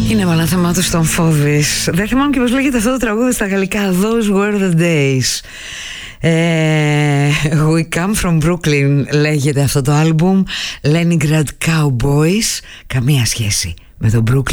Είναι μάλλον θέμα του στον Φόβης. Δεν θυμάμαι και πως λέγεται αυτό το τραγούδι στα γαλλικά. Those were the days. We come from Brooklyn λέγεται αυτό το άλμπουμ. Leningrad Cowboys. Καμία σχέση με το Brooklyn.